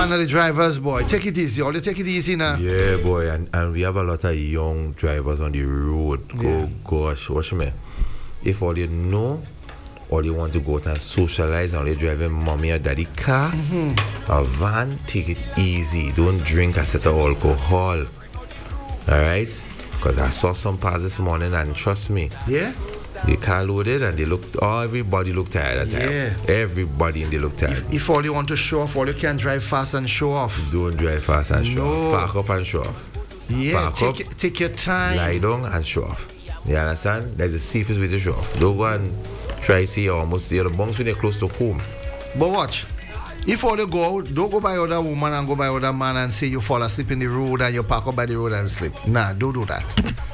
one of the drivers, boy. Take it easy. All you take it easy now. Yeah, boy, and we have a lot of young drivers on the road. Gosh, watch me. If all you know, or you want to go out and socialize and you're driving mommy or daddy car, a van, take it easy. Don't drink a set of alcohol. Alright? Because I saw some cars this morning and trust me. Yeah? The car loaded and they looked, everybody looked tired at that time. Yeah. Everybody in they looked tired. If all you want to show off, all you can drive fast and show off. Don't drive fast and show off. Park up and show off. Yeah, Park take your time. Lie down and show off. You understand? That's the safest way to show off. Don't go and try to see the bunks when you're close to home. But watch. If all you go out, don't go by other woman and go by other man and say you fall asleep in the road and you park up by the road and sleep. Nah, don't do that.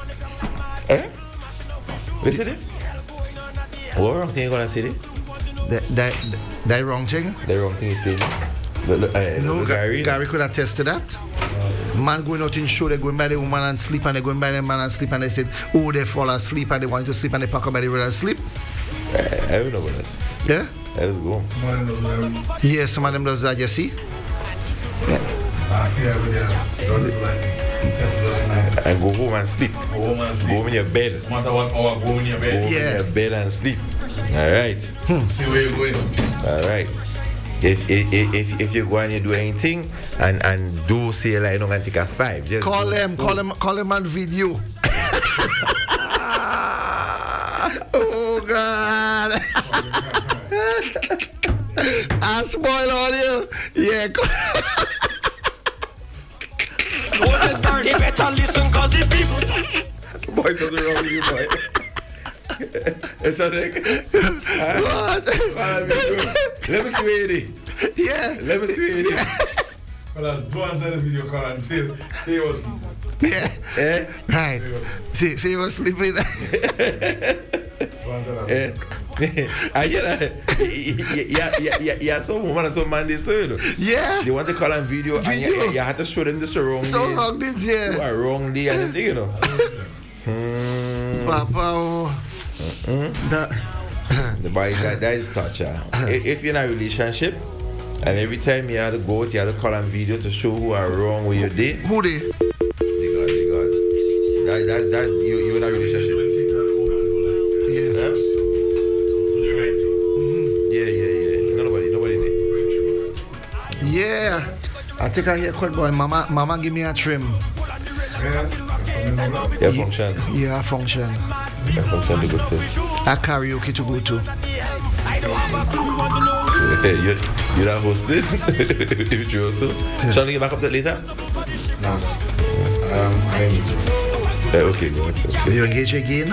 Listen it? What wrong thing you gonna say it? That wrong thing? The wrong thing you say. No, Gary could attest to that. Man going out in show, they're going by the woman and sleep, and they're going by the man and sleep, and they said, oh, they fall asleep and they want to sleep and they park up by the road and sleep. I don't know about that. Yeah? That is go. Yeah, some of them does that, you see? Yeah. And go home and sleep. Go home in your bed. No matter what hour, go in your bed. Go in your bed and sleep. Alright. See where you're going. Alright. If you go and you do anything and do say like I'm gonna take a 5, just call them on video. Oh God. I spoil all you. Yeah. You better listen cause the people. Boy, something wrong with you, boy. It's something. Let me see it. Yeah. Let me see it. Well, go and send a video call and say he was sleeping. Yeah. Right. See, he was sleeping. Some woman and some man they say, yeah. They want to call on video. And you had to show them this wrong day. So wrong this, yeah. A wrong day and everything, you know. Papa, the boy, that is torture. If you're in a relationship and every time you have to go out, you have to call on video to show who are wrong with your day. Who they? They got. That you in a relationship. Nobody there. Yeah. I take a haircut, boy. Mama give me a trim. Yeah, function. Yeah, function. Yeah, function to go to. A karaoke to go to. You're not hosted? If you also. Shall I get back up that later? No. I need to. Okay, go ahead. You engage again?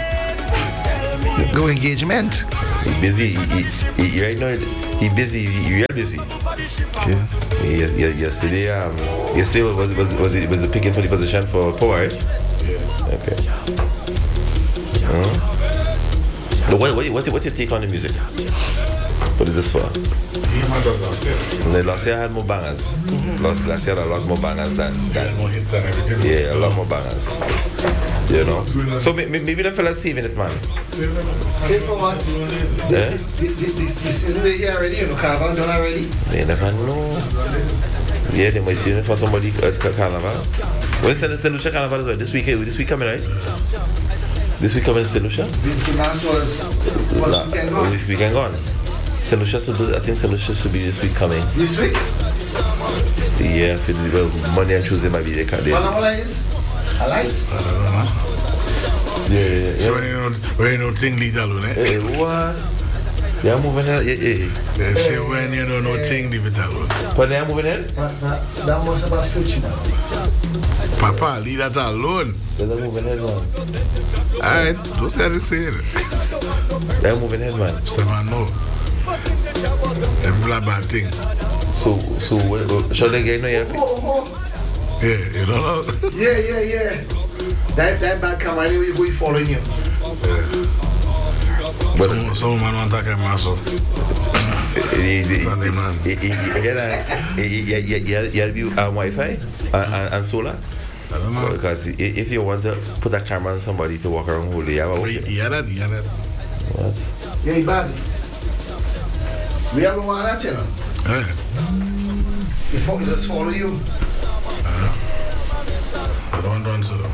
Go engagement. He busy. He right now. He busy. He real busy. Yeah. Yesterday was it picking for the position for Power, right? Yes. Okay. But what's your take on the music? What is this for? Last year I had more bangers. Last year I had a lot more bangers than more hits and everything. yeah, a lot more bangers. You know. So maybe the fella's saving it, man. Say for what? Yeah? This isn't the year already, you know, Carnival done already. They never know. Yeah, they might see it for somebody else Carnival. When's the Lucia Carnival as well? This week coming, right? This week coming, St. Lucia? This last was weekend gone. Weekend gone. St. Lucia I think St. Lucia should be this week coming. This week? Yeah, Monday and Tuesday might be the card. What is? A light? Yeah. So when you don't think lead alone, eh? Hey, what? Yeah, moving ahead. Yeah. They say when you don't know think leave it alone. But they are moving ahead? That must have switch now. Papa, leave that alone. They're moving ahead, man. Alright, those guys are saying it. They're moving ahead, man. Stefan, no. Every bad thing. So shall they get no here? Yeah, you don't know. Yeah. That bad camera anyway, we following you. But some man want to take a muscle. Sunday man. You have Wi-Fi and solar? I don't know. Because if you want to put a camera on somebody to walk around whole day, you have a Yeah, that. What? Yeah, bad. We haven't want that, you know. Yeah. He just follow you. I don't run so.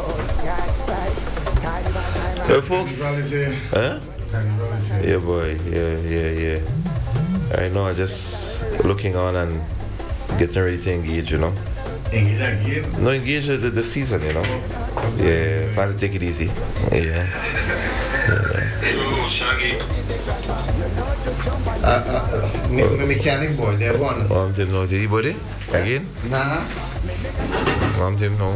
Hey, folks. Huh? Yeah, boy. Yeah. Right now, I just looking on and getting ready to engage, you know. Engage? No, engage the season, you know. Yeah, plan to take it easy. Yeah. Me mechanic boy, they one. Mom Tim knows anybody? Again? Nah. Mom Tim no.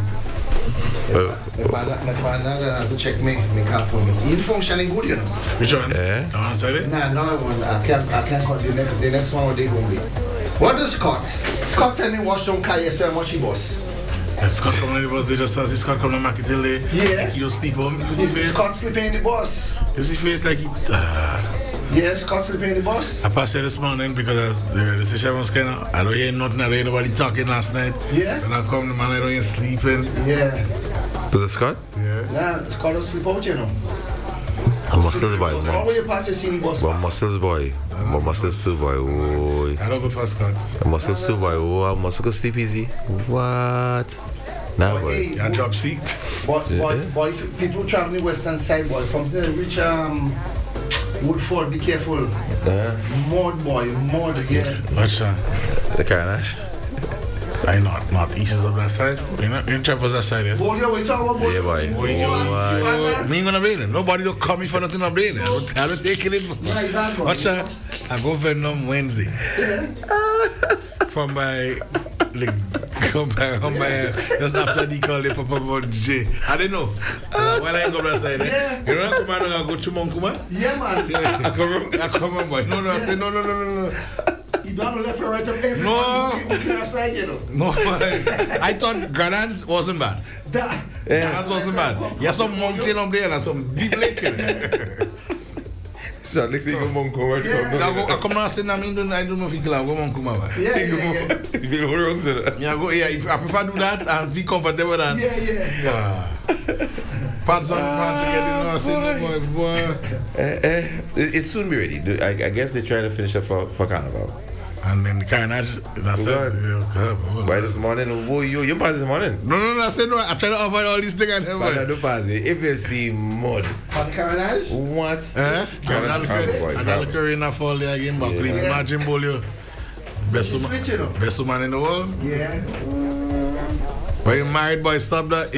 My partner have to check me car for me. He functioning good, you know. Which one? Yeah. The one side? Nah, another one. I can't call the next one will take home. What does Scott? Scott tell me wash down car yesterday how much he was. Scott come in the bus, they just saw Scott come to market till they Yeah. you don't sleep home. You see face? Scott sleeping in the bus. You see face like he Yeah, Scott sleeping in the bus. I passed here this morning because the station was kind of, I don't hear nothing, I don't hear nobody talking last night. Yeah. And I come, the man, I don't hear sleeping. Yeah. Was it Scott? Yeah. Nah, Scott don't sleep out, you know. A muscles boy. All way you pass you see the bus. But muscles boy. But muscles too boy. Oh. I don't go for Scott. A muscles too boy. Oh, muscle go sleep easy. What? Nah, boy. Hey, I drop seat. boy, if people traveling western side, boy, from there reach Woodford, be careful. Mud, boy, mud, yeah. What's that? The carnage. I not east is up that side. You know, you travel that side, yeah? Boy, we talk about Yeah, boy. Me ain't gonna rain it. Nobody don't call me for nothing I'm raining. I don't take it. What's that? I go Vietnam Wednesday. From my like come by just after the call they pop up on J. I didn't know. When I go to that side, you know come on, I go to Monkuma? Yeah, man. I come on boy. No, I say no. You don't left and right up every No. side, you know. No, I thought Granans wasn't bad. Granans wasn't bad. You have some mountain up there and some deep lake in there. So, let's see if Monkuma I come now say, I don't know if you can go Monkuma. Yeah. You feel all wrong, sir. I prefer do that and be comfortable than. Yeah. Pants on pants together, boy. It soon be ready. I guess they're trying to finish up for Carnival. And then the carnage, that's it. By this morning, you pass this morning. No, I said no, I try to avoid all these things and But I don't pass it. If you see mud. On the carnage? What? And I'll carry in a fall there again, but imagine, Bolio. Best woman in the world. Yeah. When you married, boy, stop that.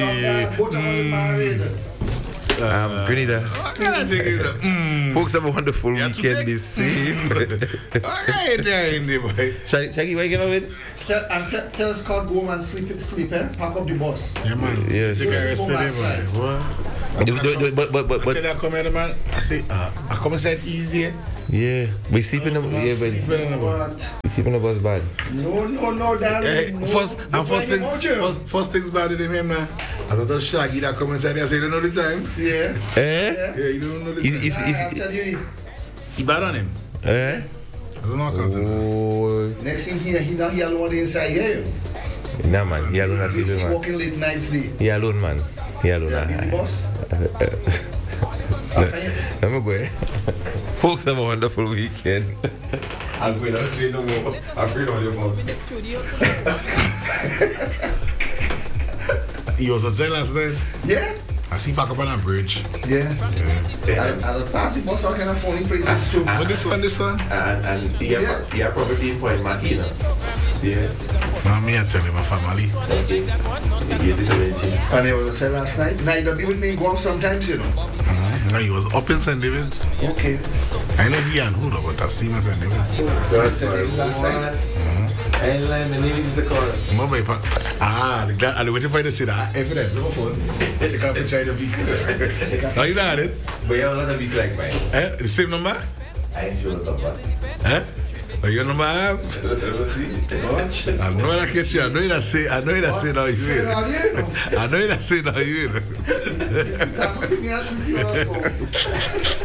Grenada. Folks have a wonderful weekend. Be safe. Alright, boy. Shaggy, where you going with? Tell Scott go home and sleep, Pack up the bus. Yeah, man. Yes. Take care yesterday, boy. But I tell you, I come here, man. I say, I come inside easy. yeah, we sleep in the we sleep in the bus bad. No, darling. First things bad in him, man. I thought that's Shaggy that come inside there, so you don't know the time. Yeah. Yeah, you don't know the time. I'll tell you. He bad on him. I don't know how Next thing he not here alone inside here. Nah, man, he alone. He's walking late nights. He alone, man. He alone. The boss. Let me go. Folks have a wonderful weekend. I'm going to say no more. I'm going on your phone. He was outside last night. Yeah. I see back up on a bridge. Yeah. I don't pass the bus all kind of funny places too. But this one? And he have property in Point Makina. Yeah. Now me, I tell you, my family. And he was outside last night. Now he'll be with me in Guam sometimes, you know. No, he was up in St. David's. Okay. I know he and who, but I see him in St. David's. Last night. My name is the caller. I'm waiting for you to say that. Evidence, no phone. They can't be trying to be good. No, you know it. But you have a lot of big like mine. The same number? I ain't sure the number. But your number I have? I know that catch you. I know that say now you will. I know that say now you will.